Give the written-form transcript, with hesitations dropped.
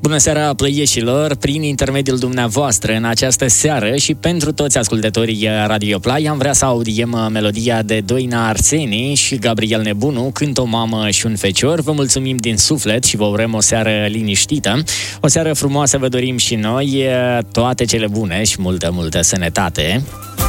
Bună seara, plăieșilor! Prin intermediul dumneavoastră în această seară și pentru toți ascultătorii Radio Play am vrea să audiem melodia de Doina Arseni și Gabriel Nebunu, Cânt o mamă și un fecior. Vă mulțumim din suflet și vă urăm o seară liniștită. O seară frumoasă vă dorim și noi, toate cele bune și multă, multă sănătate.